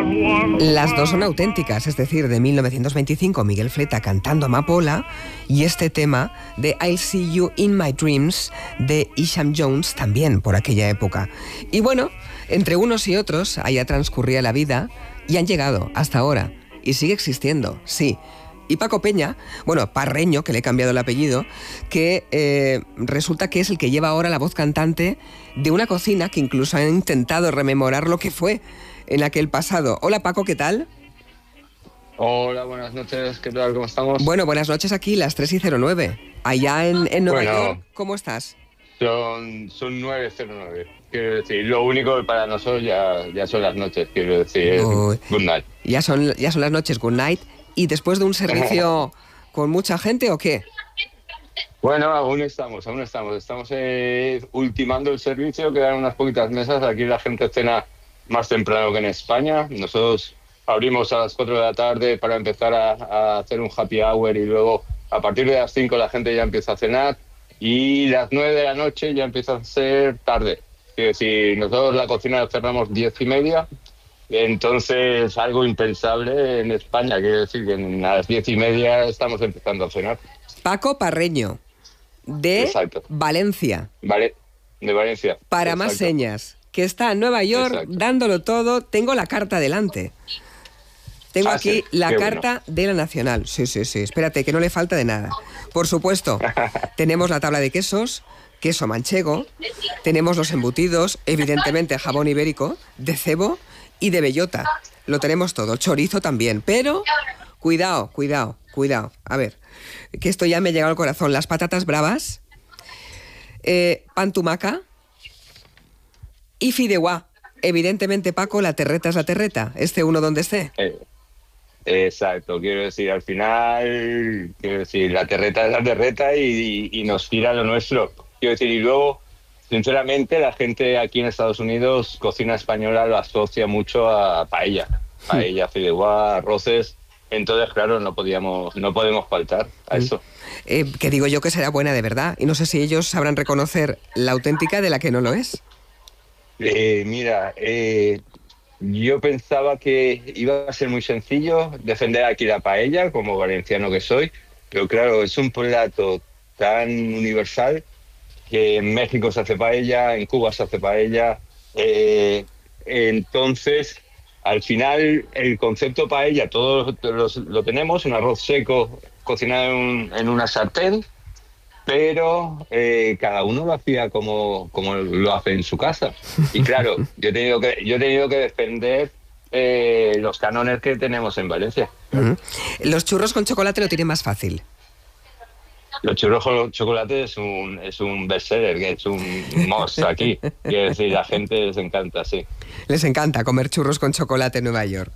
Las dos son auténticas, es decir, de 1925, Miguel Fleta cantando Amapola, y este tema de I'll See You in My Dreams de Isham Jones, también por aquella época. Y bueno, entre unos y otros, allá transcurría la vida y han llegado hasta ahora. Y sigue existiendo, sí. Y Paco Peña, bueno, Parreño, que le he cambiado el apellido, que resulta que es el que lleva ahora la voz cantante de una cocina que incluso han intentado rememorar lo que fue en aquel pasado. Hola Paco, ¿qué tal? Hola, buenas noches, ¿qué tal? ¿Cómo estamos? Bueno, buenas noches aquí, las 3:09. Allá en Nueva York, ¿cómo estás? Son 9:09, quiero decir, lo único que para nosotros ya son las noches, quiero decir, good night. Ya son las noches, good night. ¿Y después de un servicio con mucha gente o qué? Bueno, aún estamos ultimando el servicio, quedan unas poquitas mesas, aquí la gente cena más temprano que en España. Nosotros abrimos a las 4 de la tarde para empezar a hacer un happy hour y luego a partir de las 5 la gente ya empieza a cenar y las 9 de la noche ya empieza a ser tarde. Es decir, nosotros la cocina la cerramos 10:30, entonces algo impensable en España, quiero decir que a las 10:30 estamos empezando a cenar. Paco Parreño, de Exacto. Valencia. Vale, de Valencia. Para Exacto. más señas. Que está en Nueva York. Exacto. Dándolo todo. Tengo la carta delante. Tengo aquí sí, la carta de la Nacional. Sí. Espérate, que no le falta de nada. Por supuesto, tenemos la tabla de quesos, queso manchego, tenemos los embutidos, evidentemente jamón ibérico, de cebo y de bellota. Lo tenemos todo. Chorizo también. Pero, cuidado. A ver, que esto ya me ha llegado al corazón. Las patatas bravas, pan tumaca y fideuá. Evidentemente, Paco, la terreta es la terreta, esté uno donde esté. Exacto, quiero decir, al final, la terreta es la terreta y nos tira lo nuestro. Quiero decir, y luego, sinceramente, la gente aquí en Estados Unidos, cocina española lo asocia mucho a paella, fideuá, arroces. Entonces, claro, no podemos faltar a eso. Que digo yo que será buena de verdad, y no sé si ellos sabrán reconocer la auténtica de la que no lo es. Mira, yo pensaba que iba a ser muy sencillo defender aquí la paella, como valenciano que soy, pero claro, es un plato tan universal que en México se hace paella, en Cuba se hace paella, entonces, al final, el concepto paella, todos lo tenemos, un arroz seco cocinado en una sartén, pero cada uno lo hacía como lo hace en su casa. Y claro, yo he tenido que defender los cánones que tenemos en Valencia. Uh-huh. Los churros con chocolate lo tienen más fácil. Los churros con chocolate es un bestseller, que es un must aquí. Quiero decir, la gente les encanta, sí. Les encanta comer churros con chocolate en Nueva York.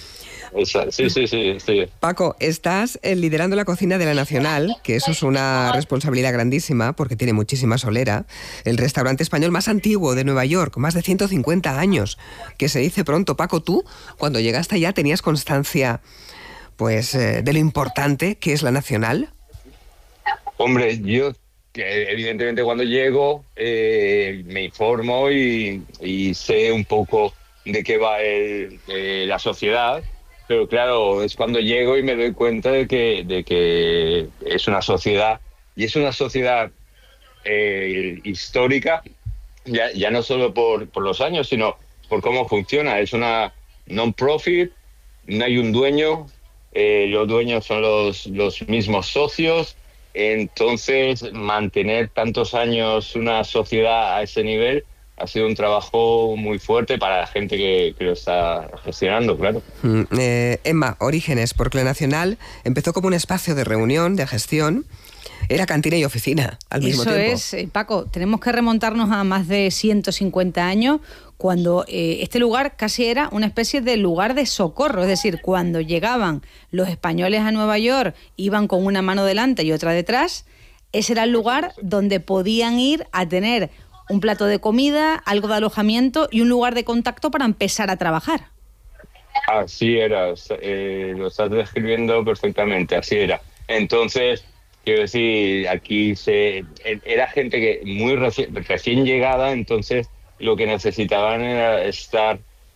Sí. Paco, estás liderando la cocina de la Nacional, que eso es una responsabilidad grandísima porque tiene muchísima solera. El restaurante español más antiguo de Nueva York, más de 150 años, que se dice pronto. Paco, tú, cuando llegaste allá, ¿tenías constancia de lo importante que es la Nacional? Hombre, yo evidentemente cuando llego me informo y sé un poco de qué va la sociedad. Pero claro, es cuando llego y me doy cuenta de que es una sociedad, y es una sociedad histórica, ya no solo por los años, sino por cómo funciona. Es una non-profit, no hay un dueño, los dueños son los mismos socios, entonces mantener tantos años una sociedad a ese nivel ha sido un trabajo muy fuerte para la gente que lo está gestionando, claro. Emma, Orígenes, porque la Nacional empezó como un espacio de reunión, de gestión, era cantina y oficina al mismo tiempo. Eso es, Paco, tenemos que remontarnos a más de 150 años, cuando este lugar casi era una especie de lugar de socorro, es decir, cuando llegaban los españoles a Nueva York, iban con una mano delante y otra detrás, ese era el lugar donde podían ir a tener un plato de comida, algo de alojamiento y un lugar de contacto para empezar a trabajar. Así era, lo estás describiendo perfectamente, así era. Entonces, quiero decir, aquí era gente que muy recién llegada, entonces lo que necesitaban era estar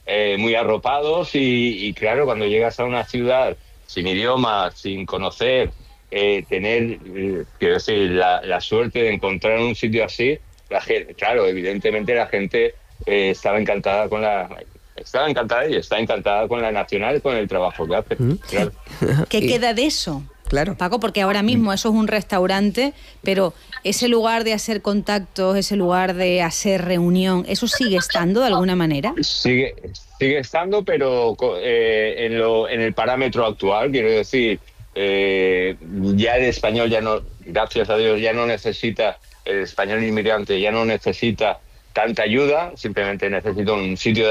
muy arropados y claro, cuando llegas a una ciudad sin idioma, sin conocer, tener, quiero decir, la suerte de encontrar un sitio así, la gente, claro, evidentemente la gente estaba encantada y está encantada con la Nacional, con el trabajo que hace. Claro. ¿Qué queda de eso? Claro. Paco, porque ahora mismo eso es un restaurante, pero ese lugar de hacer contactos, ese lugar de hacer reunión, ¿eso sigue estando de alguna manera? Sigue estando, pero en el parámetro actual, quiero decir, ya el español ya no, gracias a Dios, ya no necesita, el español inmigrante ya no necesita tanta ayuda, simplemente necesita un sitio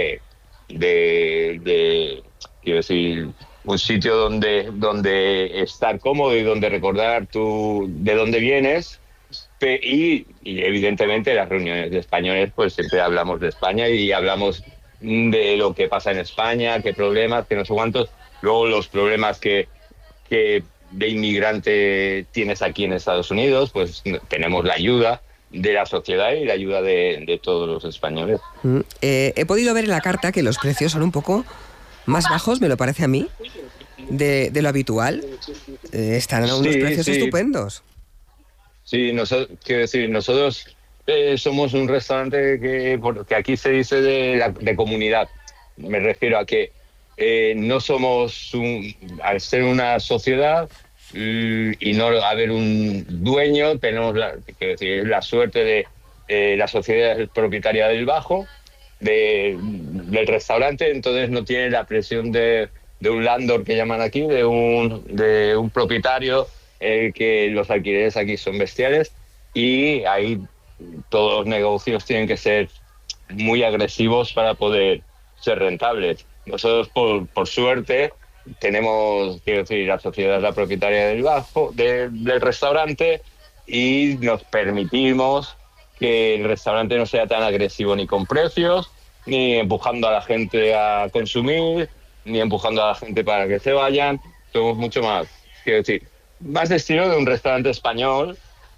quiero decir, un sitio donde estar cómodo y donde recordar de dónde vienes. Y evidentemente las reuniones de españoles, pues siempre hablamos de España y hablamos de lo que pasa en España, qué problemas, qué no sé cuántos. Luego los problemas que de inmigrante tienes aquí en Estados Unidos, pues tenemos la ayuda de la sociedad y la ayuda de todos los españoles. He podido ver en la carta que los precios son un poco más bajos, me lo parece a mí, de lo habitual. Están a unos precios estupendos. Sí, quiero decir, nosotros somos un restaurante que aquí se dice de comunidad. Me refiero a que no somos, al ser una sociedad y no haber un dueño, tenemos la suerte de la sociedad propietaria del Bajo, del restaurante, entonces no tiene la presión de un landlord que llaman aquí, de un propietario, que los alquileres aquí son bestiales y ahí todos los negocios tienen que ser muy agresivos para poder ser rentables. Nosotros, por suerte, tenemos, quiero decir, la sociedad es la propietaria del Bajo, del restaurante, y nos permitimos que el restaurante no sea tan agresivo ni con precios, ni empujando a la gente a consumir, ni empujando a la gente para que se vayan. Somos mucho más, quiero decir, más de estilo de un restaurante español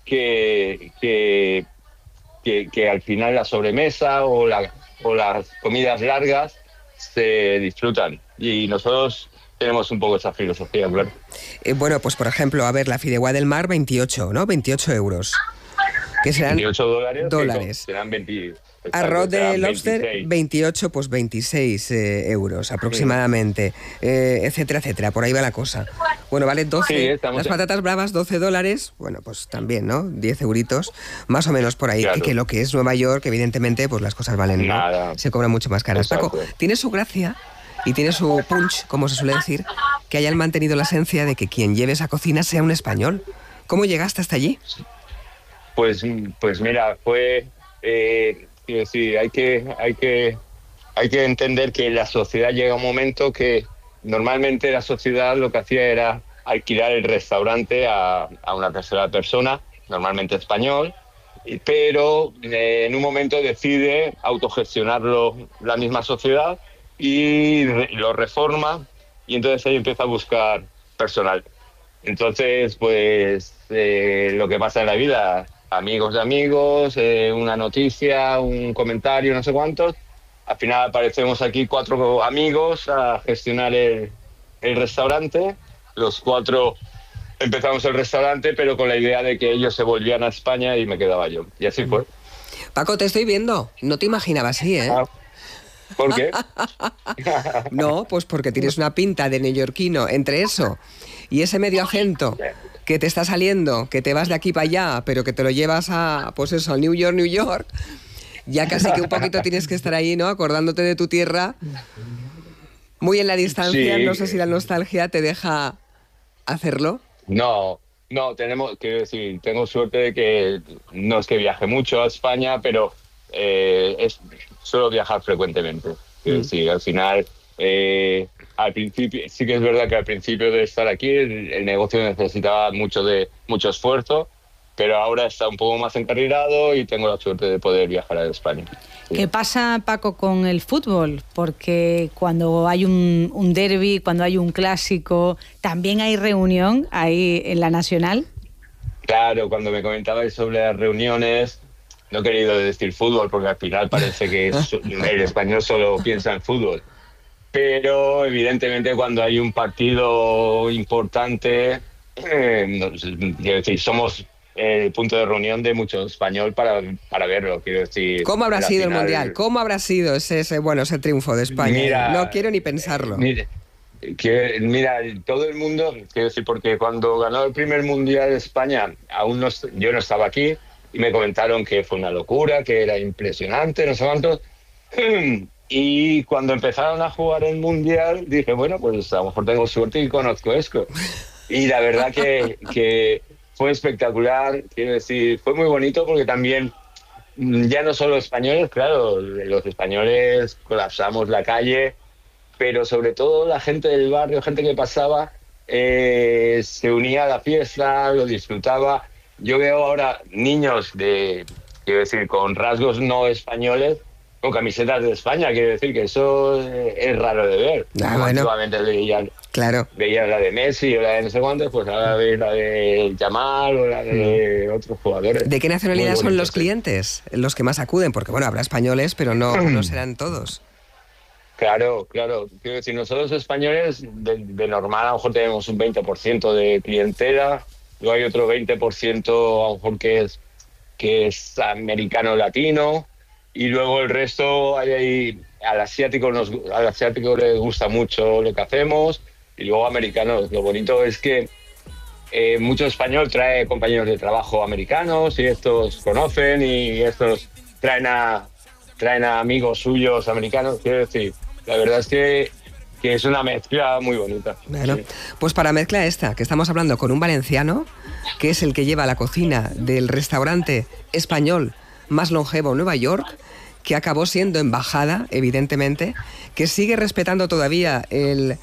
que al final la sobremesa o las comidas largas se disfrutan. Y nosotros tenemos un poco esa filosofía, claro. Bueno, pues por ejemplo, a ver, la fideuá del mar, 28, ¿no? 28 euros. Que serán $28. Serán 20. Arroz de lobster, 26. 28, pues 26 euros aproximadamente, etcétera, etcétera. Por ahí va la cosa. Bueno, vale 12. Sí, las patatas bravas, $12. Bueno, pues también, ¿no? 10 euritos, más o menos por ahí. Claro. Que lo que es Nueva York, evidentemente, pues las cosas valen, ¿no? Nada. Se cobran mucho más caras. Exacto. Paco, tiene su gracia y tiene su punch, como se suele decir, que hayan mantenido la esencia de que quien lleve esa cocina sea un español. ¿Cómo llegaste hasta allí? Pues mira, fue... Quiero decir, hay que entender que la sociedad llega a un momento que normalmente la sociedad lo que hacía era alquilar el restaurante a una tercera persona, normalmente español, pero en un momento decide autogestionarlo la misma sociedad y lo reforma, y entonces ahí empieza a buscar personal. Entonces, pues lo que pasa en la vida, amigos de amigos, una noticia, un comentario, no sé cuántos. Al final aparecemos aquí 4 amigos a gestionar el restaurante. Los 4 empezamos el restaurante, pero con la idea de que ellos se volvían a España y me quedaba yo. Y así fue. Paco, te estoy viendo. No te imaginaba así, ¿eh? ¿Por qué? No, pues porque tienes una pinta de neoyorquino entre eso y ese medio acento que te está saliendo, que te vas de aquí para allá, pero que te lo llevas a, pues eso, a New York, ya casi que un poquito tienes que estar ahí, ¿no? Acordándote de tu tierra, muy en la distancia. Sí. No sé si la nostalgia te deja hacerlo. No, tengo suerte de que no es que viaje mucho a España, pero suelo viajar frecuentemente. Sí, al final... al principio, sí que es verdad que al principio de estar aquí el negocio necesitaba mucho esfuerzo, pero ahora está un poco más encarrilado y tengo la suerte de poder viajar a España. Sí. ¿Qué pasa, Paco, con el fútbol? Porque cuando hay un derbi, cuando hay un clásico, ¿también hay reunión ahí en la Nacional? Claro, cuando me comentabais sobre las reuniones, no he querido decir fútbol porque al final parece que el español solo piensa en fútbol. Pero evidentemente cuando hay un partido importante, quiero decir, somos el punto de reunión de mucho español para verlo, quiero decir. ¿Cómo habrá sido el Mundial? ¿Cómo habrá sido ese triunfo de España? Mira, no quiero ni pensarlo. Mira, todo el mundo, quiero decir, porque cuando ganó el primer Mundial de España, yo no estaba aquí, y me comentaron que fue una locura, que era impresionante, no sé cuántos. Y cuando empezaron a jugar el Mundial, dije, bueno, pues a lo mejor tengo suerte y conozco esto. Y la verdad que fue espectacular, quiero decir, fue muy bonito porque también, ya no solo españoles, claro, los españoles colapsamos la calle, pero sobre todo la gente del barrio, gente que pasaba, se unía a la fiesta, lo disfrutaba. Yo veo ahora niños quiero decir, con rasgos no españoles, con camisetas de España, quiero decir que eso es raro de ver. Bueno. Antiguamente veían la de Messi o la de no sé cuántos, pues ahora veis la de Yamal o la de otros jugadores. ¿De qué nacionalidad son los clientes? Los que más acuden, porque bueno, habrá españoles, pero no serán todos. Claro. Quiero decir, nosotros españoles de normal a lo mejor tenemos un 20% de clientela, luego hay otro 20% a lo mejor que es americano latino, y luego el resto al asiático le gusta mucho lo que hacemos, y luego americanos. Lo bonito es que mucho español trae compañeros de trabajo americanos y estos conocen y estos traen a amigos suyos americanos. Quiero decir, la verdad es que es una mezcla muy bonita. Bueno, sí. Pues para mezcla esta, que estamos hablando con un valenciano, que es el que lleva la cocina del restaurante español más longevo en Nueva York, que acabó siendo embajada, evidentemente, que sigue respetando todavía no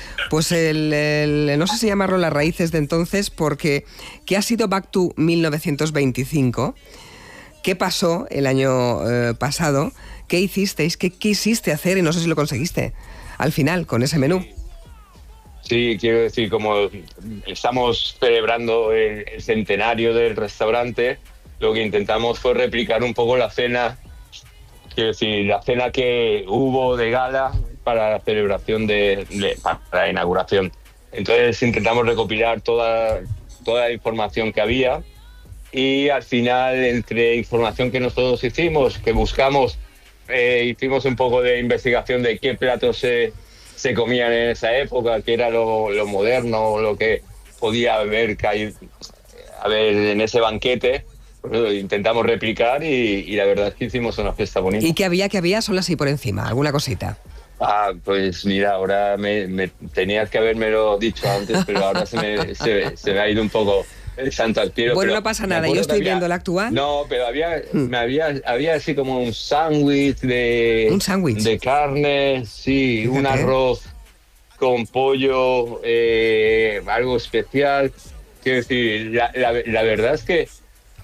sé si llamarlo las raíces de entonces, porque que ha sido Back to 1925. ¿Qué pasó el año pasado? ¿Qué hicisteis? ¿Qué quisiste hacer? Y no sé si lo conseguiste al final con ese menú. Sí, quiero decir, como estamos celebrando el centenario del restaurante, lo que intentamos fue replicar un poco la cena, quiero decir, la cena que hubo de gala para la celebración para la inauguración. Entonces intentamos recopilar toda la información que había, y al final, entre información que nosotros hicimos, que buscamos, hicimos un poco de investigación de qué platos se comían en esa época, qué era lo moderno, lo que podía haber en ese banquete. Pues intentamos replicar y la verdad es que hicimos una fiesta bonita. ¿Y qué había? Solo así por encima, alguna cosita. Pues mira, ahora me tenías que habérmelo dicho antes, pero ahora se me ha ido un poco el santo al cielo. Bueno, no pasa nada, yo estoy viendo la actual. No, pero había así como un sándwich de carne, sí, fíjate. Un arroz con pollo, algo especial. Quiero decir, la verdad es que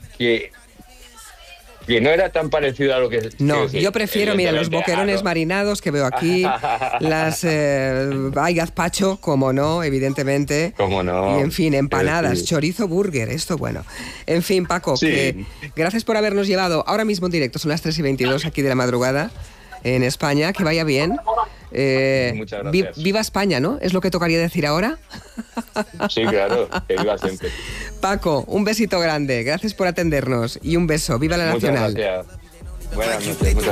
no era tan parecido a lo que... No, yo prefiero, mira, los boquerones marinados que veo aquí, hay gazpacho, como no, evidentemente. Como no. Y, en fin, empanadas, chorizo burger, esto bueno. En fin, Paco, sí. Gracias por habernos llevado ahora mismo en directo, son las 3:22 aquí de la madrugada en España, que vaya bien. Muchas gracias. Viva España, ¿no? ¿Es lo que tocaría decir ahora? Sí, claro, que viva siempre. Paco, un besito grande, gracias por atendernos y un beso, viva la Nacional. Muchas gracias. Buenas noches, muchas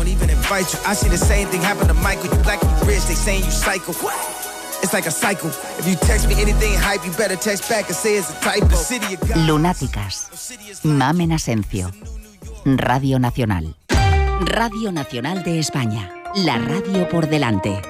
gracias. Lunáticas. Mamen Asencio. Radio Nacional. Radio Nacional de España. La radio por delante.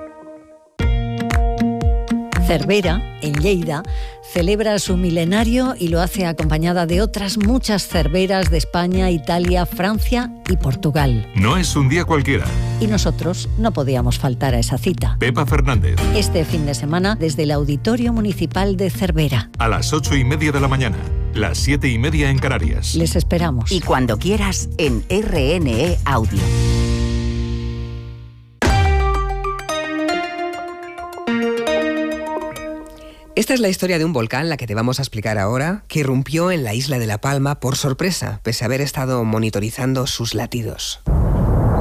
Cervera, en Lleida, celebra su milenario y lo hace acompañada de otras muchas cerveras de España, Italia, Francia y Portugal. No es un día cualquiera. Y nosotros no podíamos faltar a esa cita. Pepa Fernández. Este fin de semana desde el Auditorio Municipal de Cervera. A las 8:30 de la mañana, las 7:30 en Canarias. Les esperamos. Y cuando quieras en RNE Audio. Esta es la historia de un volcán, la que te vamos a explicar ahora, que irrumpió en la isla de La Palma por sorpresa, pese a haber estado monitorizando sus latidos.